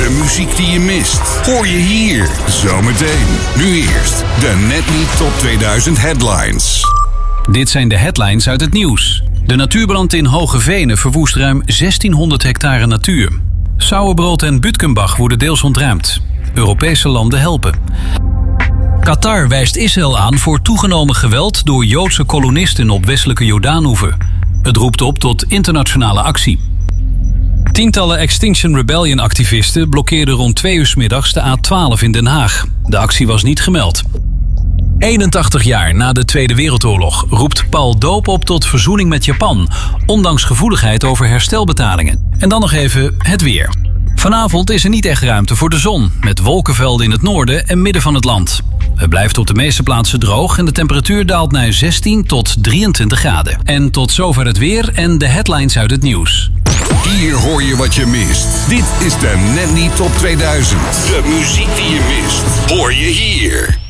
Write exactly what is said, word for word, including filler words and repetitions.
De muziek die je mist, hoor je hier. Zometeen. Nu eerst de Netly Top tweeduizend Headlines. Dit zijn de headlines uit het nieuws. De natuurbrand in Hogevenen verwoest ruim zestienhonderd hectare natuur. Sauerbrood en Butkenbach worden deels ontruimd. Europese landen helpen. Qatar wijst Israël aan voor toegenomen geweld door Joodse kolonisten op westelijke Jordaanoever. Het roept op tot internationale actie. Tientallen Extinction Rebellion-activisten blokkeerden rond twee uur 's middags de A twaalf in Den Haag. De actie was niet gemeld. eenentachtig jaar na de Tweede Wereldoorlog roept Paul Doop op tot verzoening met Japan, ondanks gevoeligheid over herstelbetalingen. En dan nog even het weer. Vanavond is er niet echt ruimte voor de zon, met wolkenvelden in het noorden en midden van het land. Het blijft op de meeste plaatsen droog en de temperatuur daalt naar zestien tot drieëntwintig graden. En tot zover het weer en de headlines uit het nieuws. Hier hoor je wat je mist. Dit is de Netly Top tweeduizend. De muziek die je mist, hoor je hier.